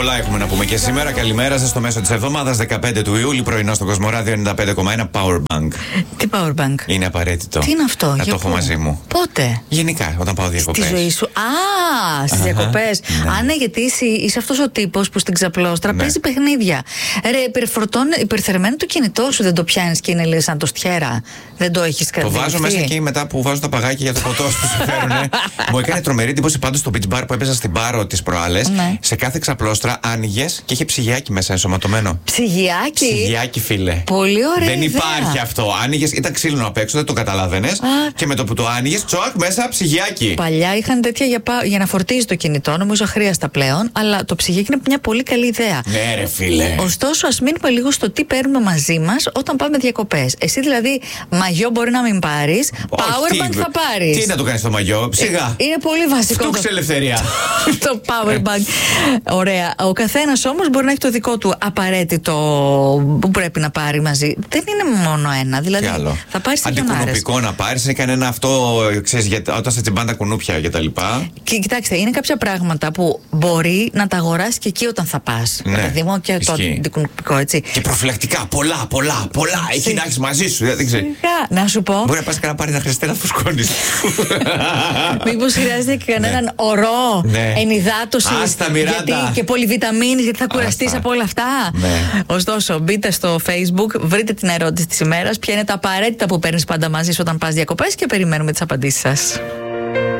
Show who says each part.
Speaker 1: Πολλά έχουμε να πούμε και σήμερα. Καλημέρα σας στο μέσο της εβδομάδας, 15 του Ιούλη, πρωινό στο Κοσμοράδιο 95,1 Powerbank.
Speaker 2: Τι Powerbank?
Speaker 1: Είναι απαραίτητο.
Speaker 2: Τι είναι αυτό?
Speaker 1: Να το έχω μαζί μου.
Speaker 2: Πότε?
Speaker 1: Γενικά, όταν πάω διακοπές.
Speaker 2: Στη ζωή σου. Στις διακοπές.
Speaker 1: Ναι.
Speaker 2: Ναι, γιατί είσαι αυτός ο τύπος που στην ξαπλώστρα παίζει παιχνίδια. Ρε, υπερθερμμένο το κινητό σου, δεν το πιάνεις και είναι σαν το στιέρα. Δεν το έχεις κάνει.
Speaker 1: Το βάζω μέσα εκεί μετά που βάζω τα παγάκια για το ποτό που σου φέρουνε. Μου έκανε τρομερή εντύπωση πάντως στο beach bar που έπαιζα στην Πάρο τις προάλλες.
Speaker 2: Ναι.
Speaker 1: Σε κάθε ξαπλώστρα άνοιγες και είχε ψυγιάκι μέσα ενσωματωμένο.
Speaker 2: Ψυγιάκι.
Speaker 1: Ψυγιάκι, φίλε.
Speaker 2: Πολύ ωραία.
Speaker 1: Δεν
Speaker 2: ιδέα.
Speaker 1: υπάρχει αυτό. Άνοιγες, ήταν ξύλινο απ' έξω, δεν το καταλάβαινες. Και με το που το άνοιγες, τσοκ, μέσα ψυγιάκι.
Speaker 2: Παλιά είχαν τέτοια για να φορτίζει το κινητό, νομίζω αχρίαστα πλέον, αλλά το ψυγιάκι είναι μια πολύ καλή ιδέα.
Speaker 1: Ναι, ρε φίλε.
Speaker 2: Ωστόσο, ας μείνουμε λίγο στο τι παίρνουμε μαζί μας όταν πάμε διακοπές. Εσύ δηλαδή, μαγιό μπορεί να μην πάρεις, powerbank θα πάρεις.
Speaker 1: Τι να το κάνεις το μαγιό, ψιγά.
Speaker 2: Είναι πολύ βασικό.
Speaker 1: Φτούξε ελευθερία.
Speaker 2: Το powerbank. Ωραία. Ο καθένας όμως μπορεί να έχει το δικό του απαραίτητο που πρέπει να πάρει μαζί. Δεν είναι μόνο ένα. Δηλαδή, θα πάρεις
Speaker 1: αντικουνουπικό να πάρεις, είναι κανένα αυτό, ξέρεις, όταν σε τσιμπάνε τα κουνούπια και τα λοιπά.
Speaker 2: Και κοιτάξτε, είναι κάποια πράγματα που μπορεί να τα αγοράσει και εκεί όταν θα πας.
Speaker 1: Ναι,
Speaker 2: Δηλαδή, και το αντικουνουπικό, έτσι.
Speaker 1: Και προφυλακτικά, πολλά. Έχει να έχεις μαζί σου, δεν ξέρω.
Speaker 2: Να σου πω.
Speaker 1: Μπορεί να πας και να πάρει να χρειαστεί να φουσκώνεις.
Speaker 2: Μήπως χρειάζεται και κανέναν ορό ενυδάτωση.
Speaker 1: Άστα, Μιράντα.
Speaker 2: Και πολυβιταμίνης, γιατί θα κουραστείς από όλα αυτά.
Speaker 1: Ναι.
Speaker 2: Ωστόσο, μπείτε στο Facebook, βρείτε την ερώτηση της ημέρας. Ποια είναι τα απαραίτητα που παίρνεις πάντα μαζί σου όταν πας διακοπές και περιμένουμε τις απαντήσεις σας.